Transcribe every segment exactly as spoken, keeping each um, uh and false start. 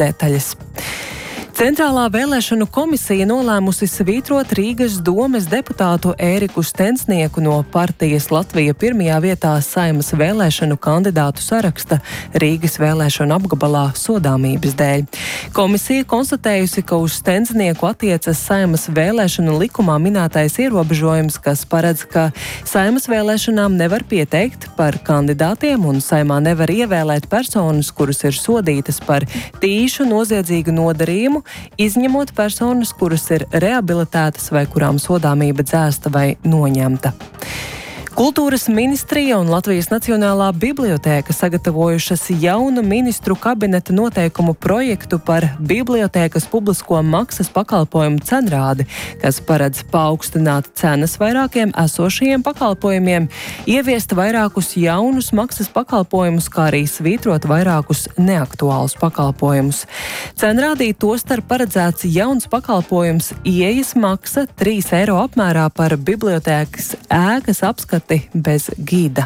detaļas. Centrālā vēlēšanu komisija nolēmusi svītrot Rīgas domes deputātu Ēriku Stensnieku no partijas Latvija pirmajā vietā Saeimas vēlēšanu kandidātu saraksta Rīgas vēlēšanu apgabalā sodāmības dēļ. Komisija konstatējusi, ka uz Stensnieku attiecas Saeimas vēlēšanu likumā minētais ierobežojums, kas paredz, ka Saeimas vēlēšanām nevar pieteikt par kandidātiem un Saeimā nevar ievēlēt personas, kuras ir sodītas par tīšu noziedzīgu nodarījumu, izņemot personas, kuras ir rehabilitētas vai kurām sodāmība dzēsta vai noņemta. Kultūras ministrija un Latvijas Nacionālā bibliotēka sagatavojušas jaunu ministru kabineta noteikumu projektu par bibliotēkas publisko maksas pakalpojumu cenrādi, kas paredz paaugstināt cenas vairākiem esošajiem pakalpojumiem, ieviest vairākus jaunus maksas pakalpojumus, kā arī svītrot vairākus neaktuālus pakalpojumus. Cenrādī tostarp paredzēts jauns pakalpojums ieejas maksa trīs eiro apmērā par bibliotēkas ēkas apskatu bez gida.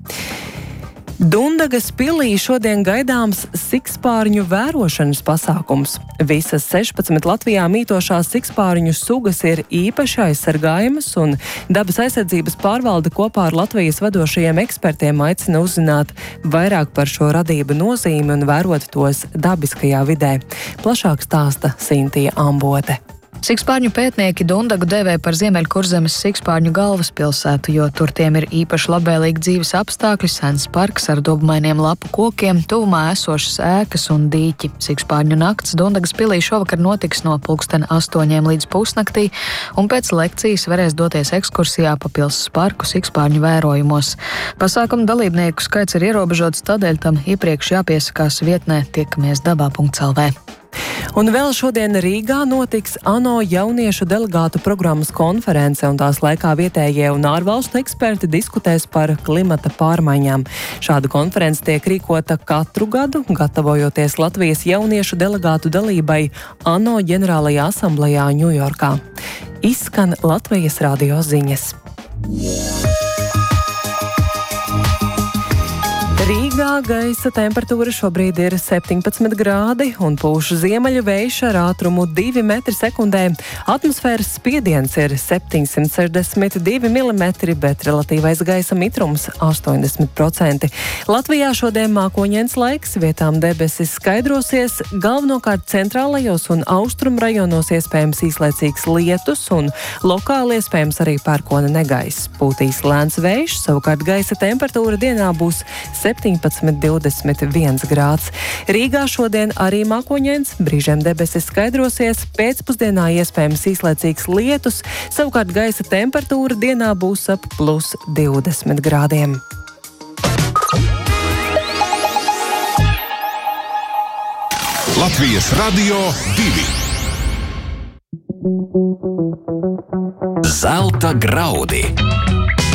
Dundagas pilī šodien gaidāms sikspārņu vērošanas pasākums. Visas sešpadsmit Latvijā mītošās sikspārņu sugas ir īpaši aizsargājamas, un Dabas aizsardzības pārvalde kopā ar Latvijas vadošajiem ekspertiem aicina uzzināt vairāk par šo radību nozīmi un vērot tos dabiskajā vidē. Plašāk stāsta Sintija Ambote. Sikspārņu pētnieki Dundagu dēvē par Ziemeļkurzemes sikspārņu galvaspilsētu, jo tur tiem ir īpaši labvēlīgi dzīves apstākļi, sens parks ar dobmainiem lapu kokiem, tuvumā esošas ēkas un dīķi. Sikspārņu nakts Dundagas pilī šovakar notiks no pulksten astoņiem līdz pusnaktī, un pēc lekcijas varēs doties ekskursijā pa pilsas parku sikspārņu vērojumos. Pasākuma dalībnieku skaits ir ierobežots, tādēļ tam iepriekš jāpiesakās vietnē tiekamies dabā punkts el vē. Un vēl šodien Rīgā notiks ANO jauniešu delegātu programmas konference, un tās laikā vietējie un ārvalstu eksperti diskutēs par klimata pārmaiņām. Šāda konference tiek rīkota katru gadu, gatavojoties Latvijas jauniešu delegātu dalībai ANO ģenerālajā asamblejā Ņujorkā. Izskan Latvijas radio ziņas. Rīgā gaisa temperatūra šobrīd ir septiņpadsmit grādi un pūš ziemeļu vējš ar ātrumu divi metri sekundē. Atmosfēras spiediens ir septiņsimt sešdesmit divi milimetri, bet relatīvais gaisa mitrums astoņdesmit procenti. Latvijā šodien mākoņains laiks, vietām debesis skaidrosies, galvenokārt centrālajos un austrumu rajonos iespējams īslaicīgs lietus un lokāli iespējams arī pērkona negaiss. Pūtīs lēns vējš, savukārt gaisa temperatūra dienā būs septiņpadsmit divdesmit viens grāds. Rīgā šodien arī mākoņains, brīžiem debesis skaidrosies, pēcpusdienā iespējams īslaicīgs lietus, savukārt gaisa temperatūra dienā būs ap plus divdesmit grādiem. Latvijas radio divi. Zelta graudi.